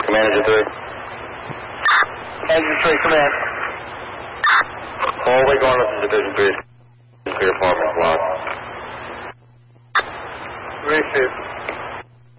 Engine 3. Engine 3, command. Hallway going up to Division 3. Clear apartment block. Receive.